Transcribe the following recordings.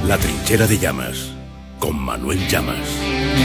La trinchera de Llamas, con Manuel Llamas.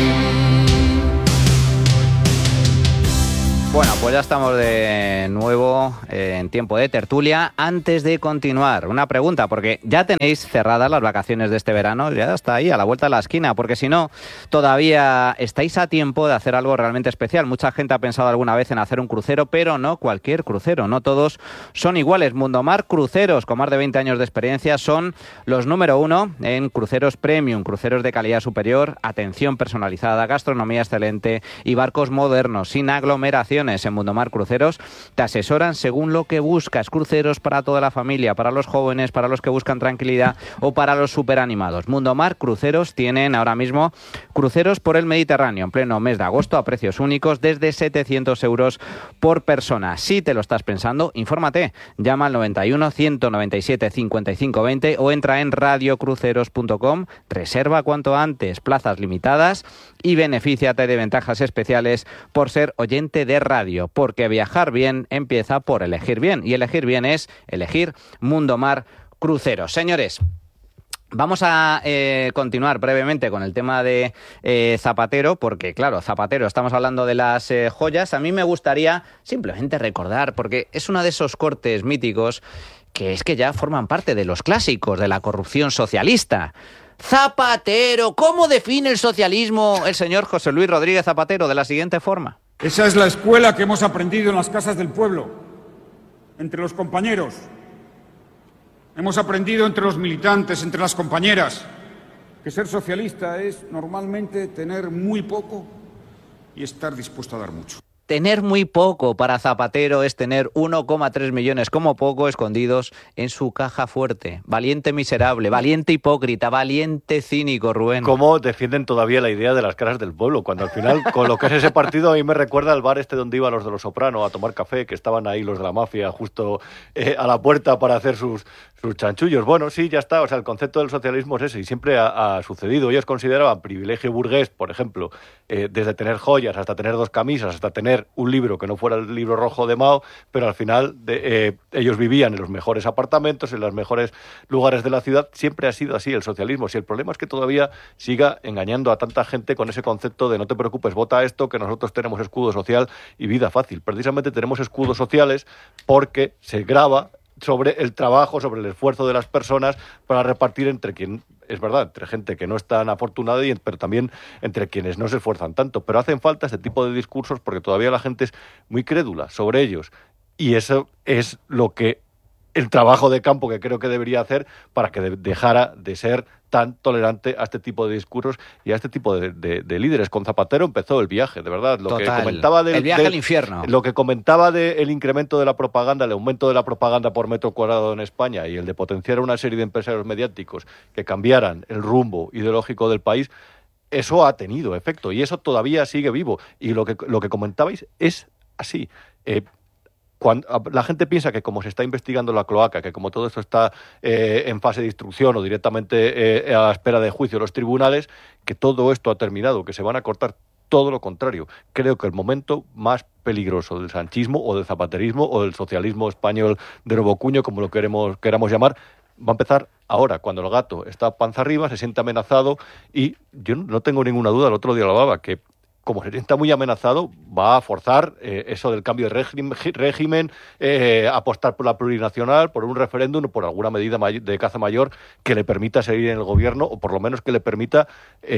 Bueno, pues ya estamos de nuevo en tiempo de tertulia. Antes de continuar, una pregunta, porque ya tenéis cerradas las vacaciones de este verano, ya está ahí a la vuelta de la esquina, porque si no, todavía estáis a tiempo de hacer algo realmente especial. Mucha gente ha pensado alguna vez en hacer un crucero, pero no cualquier crucero, no todos son iguales. Mundomar Cruceros, con más de 20 años de experiencia, son los número uno en cruceros premium, cruceros de calidad superior, atención personalizada, gastronomía excelente y barcos modernos, sin aglomeración. En Mundomar Cruceros te asesoran según lo que buscas. Cruceros para toda la familia, para los jóvenes, para los que buscan tranquilidad o para los superanimados. Mundomar Cruceros tienen ahora mismo cruceros por el Mediterráneo en pleno mes de agosto a precios únicos desde 700 euros por persona. Si te lo estás pensando, infórmate. Llama al 91 197 55 20 o entra en radiocruceros.com. Reserva cuanto antes, plazas limitadas y benefíciate de ventajas especiales por ser oyente de radio, porque viajar bien empieza por elegir bien, y elegir bien es elegir Mundomar Cruceros. Señores, vamos a continuar brevemente con el tema de Zapatero, porque claro, Zapatero, estamos hablando de las joyas. A mí me gustaría simplemente recordar, porque es uno de esos cortes míticos que es que ya forman parte de los clásicos de la corrupción socialista. Zapatero, ¿cómo define el socialismo el señor José Luis Rodríguez Zapatero? De la siguiente forma. Esa es la escuela que hemos aprendido en las casas del pueblo, entre los compañeros. Hemos aprendido entre los militantes, entre las compañeras, que ser socialista es normalmente tener muy poco y estar dispuesto a dar mucho. Tener muy poco para Zapatero es tener 1,3 millones como poco escondidos en su caja fuerte. Valiente miserable, valiente hipócrita, valiente cínico, Rubén. ¿Cómo defienden todavía la idea de las caras del pueblo? Cuando al final, con lo que es ese partido, a mí me recuerda al bar donde iban los de Los Soprano a tomar café, que estaban ahí los de la mafia justo a la puerta para hacer sus chanchullos. Bueno, sí, ya está. O sea, el concepto del socialismo es ese y siempre ha sucedido. Ellos consideraban privilegio burgués, por ejemplo, desde tener joyas hasta tener 2 camisas, hasta tener un libro que no fuera el libro rojo de Mao, pero al final ellos vivían en los mejores apartamentos, en los mejores lugares de la ciudad. Siempre ha sido así el socialismo. Si el problema es que todavía siga engañando a tanta gente con ese concepto de no te preocupes, vota esto, que nosotros tenemos escudo social y vida fácil. Precisamente tenemos escudos sociales porque se grava sobre el trabajo, sobre el esfuerzo de las personas para repartir entre quien, es verdad, entre gente que no es tan afortunada, pero también entre quienes no se esfuerzan tanto. Pero hacen falta este tipo de discursos porque todavía la gente es muy crédula sobre ellos. Y eso es lo que el trabajo de campo que creo que debería hacer para que dejara de ser tan tolerante a este tipo de discursos y a este tipo de líderes. Con Zapatero empezó el viaje, de verdad. Total. Que comentaba el viaje al infierno. Lo que comentaba del incremento de la propaganda, el aumento de la propaganda por metro cuadrado en España y el de potenciar una serie de empresarios mediáticos que cambiaran el rumbo ideológico del país, eso ha tenido efecto y eso todavía sigue vivo. Y lo que comentabais es así. Cuando la gente piensa que como se está investigando la cloaca, que como todo esto está en fase de instrucción o directamente a la espera de juicio en los tribunales, que todo esto ha terminado, que se van a cortar. Todo lo contrario. Creo que el momento más peligroso del sanchismo o del zapaterismo o del socialismo español de nuevo cuño, como lo queramos llamar, va a empezar ahora, cuando el gato está panza arriba, se siente amenazado y yo no tengo ninguna duda, el otro día lo hablaba, que como se sienta muy amenazado, va a forzar eso del cambio de régimen, apostar por la plurinacional, por un referéndum o por alguna medida de caza mayor que le permita seguir en el gobierno o por lo menos que le permita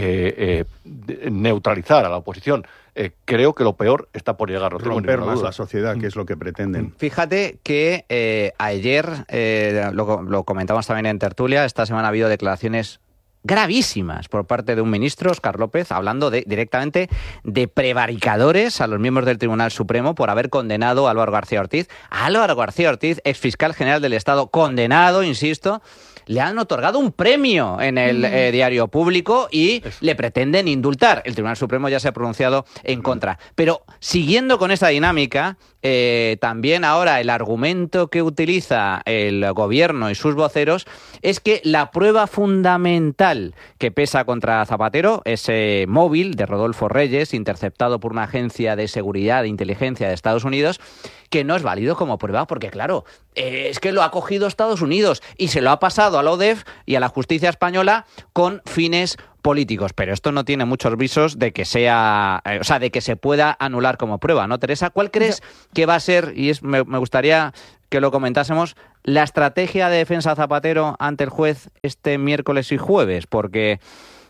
neutralizar a la oposición. Creo que lo peor está por llegar. No romper más la sociedad, que es lo que pretenden. Fíjate que ayer, lo comentamos también en tertulia, esta semana ha habido declaraciones gravísimas por parte de un ministro, Óscar López, hablando directamente de prevaricadores a los miembros del Tribunal Supremo por haber condenado a Álvaro García Ortiz. A Álvaro García Ortiz, exfiscal general del Estado, condenado, insisto, le han otorgado un premio en el diario público y le pretenden indultar. El Tribunal Supremo ya se ha pronunciado en contra. Pero siguiendo con esta dinámica, también ahora el argumento que utiliza el gobierno y sus voceros es que la prueba fundamental que pesa contra Zapatero, ese móvil de Rodolfo Reyes, interceptado por una agencia de seguridad de inteligencia de Estados Unidos, que no es válido como prueba porque, claro, es que lo ha cogido Estados Unidos y se lo ha pasado a la ODEF y a la justicia española con fines políticos, pero esto no tiene muchos visos de que sea, de que se pueda anular como prueba, ¿no, Teresa? ¿Cuál crees que va a ser, y me gustaría que lo comentásemos, la estrategia de defensa Zapatero ante el juez este miércoles y jueves? Porque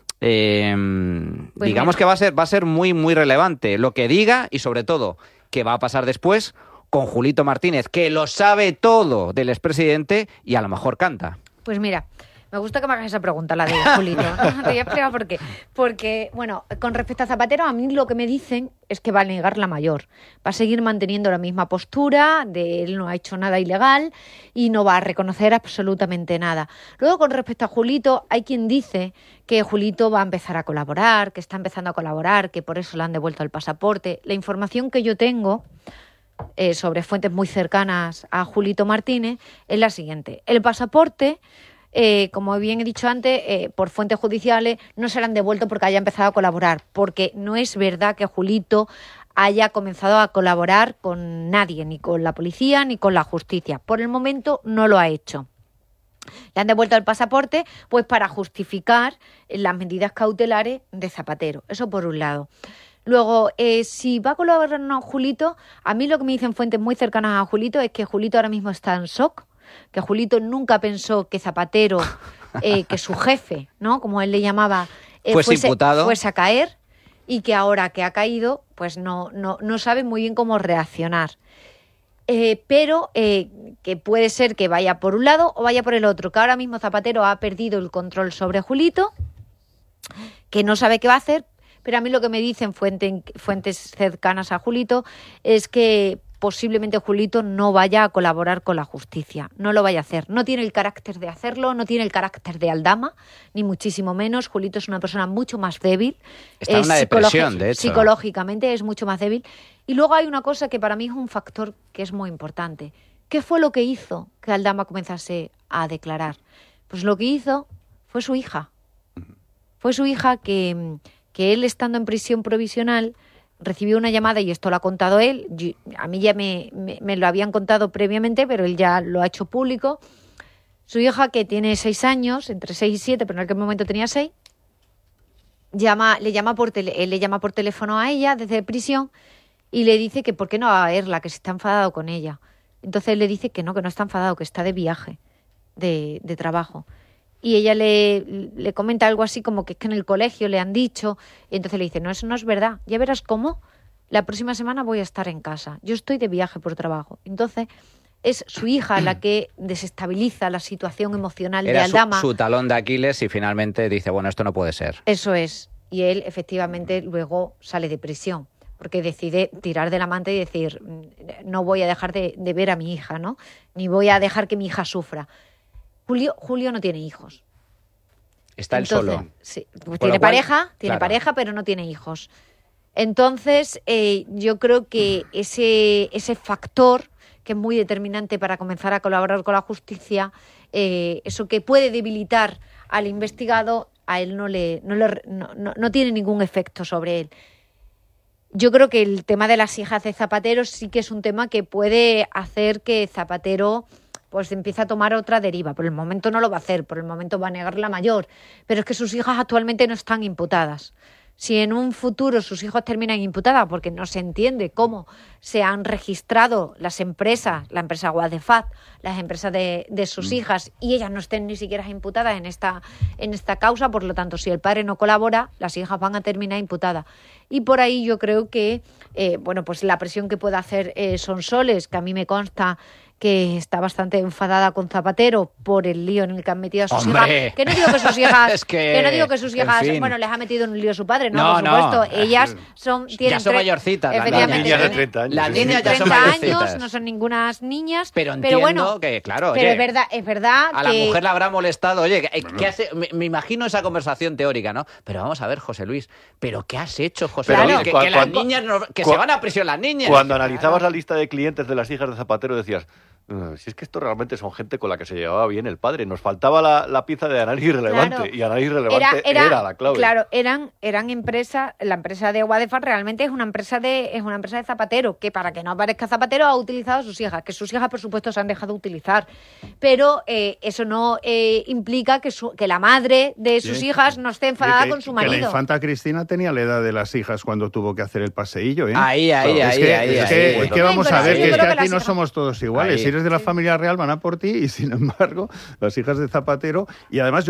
digamos que va a ser muy, muy relevante lo que diga y sobre todo qué va a pasar después con Julito Martínez, que lo sabe todo del expresidente y a lo mejor canta. Pues mira, me gusta que me hagas esa pregunta, la de Julito. Te voy a explicar por qué. Porque, bueno, con respecto a Zapatero, a mí lo que me dicen es que va a negar la mayor. Va a seguir manteniendo la misma postura de él no ha hecho nada ilegal y no va a reconocer absolutamente nada. Luego, con respecto a Julito, hay quien dice que Julito va a empezar a colaborar, que está empezando a colaborar, que por eso le han devuelto el pasaporte. La información que yo tengo sobre fuentes muy cercanas a Julito Martínez es la siguiente. El pasaporte, como bien he dicho antes, por fuentes judiciales no se le han devuelto porque haya empezado a colaborar, porque no es verdad que Julito haya comenzado a colaborar con nadie, ni con la policía ni con la justicia. Por el momento no lo ha hecho. Le han devuelto el pasaporte pues para justificar las medidas cautelares de Zapatero. Eso por un lado. Luego, si va a colaborar o no Julito, a mí lo que me dicen fuentes muy cercanas a Julito es que Julito ahora mismo está en shock, que Julito nunca pensó que Zapatero, que su jefe, ¿no?, como él le llamaba, fuese a caer, y que ahora que ha caído, pues no sabe muy bien cómo reaccionar. Pero que puede ser que vaya por un lado o vaya por el otro, que ahora mismo Zapatero ha perdido el control sobre Julito, que no sabe qué va a hacer. Pero a mí lo que me dicen fuentes cercanas a Julito es que posiblemente Julito no vaya a colaborar con la justicia, no lo vaya a hacer. No tiene el carácter de hacerlo, no tiene el carácter de Aldama, ni muchísimo menos. Julito es una persona mucho más débil. Está en una depresión, de hecho. Psicológicamente es mucho más débil. Y luego hay una cosa que para mí es un factor que es muy importante. ¿Qué fue lo que hizo que Aldama comenzase a declarar? Pues lo que hizo fue su hija. Fue su hija que él, estando en prisión provisional, recibió una llamada, y esto lo ha contado él, a mí ya me lo habían contado previamente, pero él ya lo ha hecho público. Su hija, que tiene 6 años, entre 6 y 7, pero en aquel momento tenía 6, le llama por teléfono a ella desde prisión y le dice que por qué no va a verla, que se está enfadado con ella. Entonces él le dice que no está enfadado, que está de viaje, de trabajo. Y ella le comenta algo así como que es que en el colegio le han dicho, y entonces le dice, no, eso no es verdad, ya verás cómo, la próxima semana voy a estar en casa, yo estoy de viaje por trabajo. Entonces es su hija la que desestabiliza la situación emocional de Aldama. Era su talón de Aquiles y finalmente dice, bueno, esto no puede ser. Eso es, y él efectivamente luego sale de prisión, porque decide tirar del amante y decir, no voy a dejar de ver a mi hija, ¿no? Ni voy a dejar que mi hija sufra. Julio no tiene hijos. Está él solo. Sí, pues tiene pareja, pero no tiene hijos. Entonces, yo creo que ese factor, que es muy determinante para comenzar a colaborar con la justicia, eso que puede debilitar al investigado, a él no tiene ningún efecto sobre él. Yo creo que el tema de las hijas de Zapatero sí que es un tema que puede hacer que Zapatero pues empieza a tomar otra deriva. Por el momento no lo va a hacer, por el momento va a negar la mayor, pero es que sus hijas actualmente no están imputadas. Si en un futuro sus hijos terminan imputadas, porque no se entiende cómo se han registrado las empresas, la empresa Guadefat, las empresas de sus hijas, y ellas no estén ni siquiera imputadas en esta causa, por lo tanto, si el padre no colabora, las hijas van a terminar imputadas. Y por ahí yo creo que, pues la presión que puede hacer Sonsoles, que a mí me consta que está bastante enfadada con Zapatero por el lío en el que han metido a sus hijas. Que no digo que sus hijas, en fin, les ha metido en un lío su padre, no, por supuesto. Ellas tienen ya son mayorcitas. Efectivamente, las niñas de 30 años. Las niñas ya son 30 mayorcitas. años, no son ningunas niñas. Pero entiendo bueno, que, claro, pero oye, es verdad a la mujer la habrá molestado. Oye, ¿qué hace? Me imagino esa conversación teórica, ¿no? Pero vamos a ver, José Luis, ¿pero qué has hecho, José Luis? Que las niñas, que se van a prisión las niñas. Cuando analizabas la lista de clientes de las hijas de Zapatero decías, Si es que esto realmente son gente con la que se llevaba bien el padre. Nos faltaba la pieza de análisis relevante. Claro. Y análisis relevante era la clave. Claro, eran empresas. La empresa de Guadefar realmente es una empresa de Zapatero, que para que no aparezca Zapatero ha utilizado a sus hijas, que sus hijas por supuesto se han dejado utilizar. Pero eso no implica que la madre de sus hijas no esté enfadada con su marido. Que la infanta Cristina tenía la edad de las hijas cuando tuvo que hacer el paseillo, ¿eh? Ahí. Es que vamos a ver, que es que aquí no somos todos iguales. Ahí. Si eres de la familia real van a por ti y sin embargo las hijas de Zapatero, y además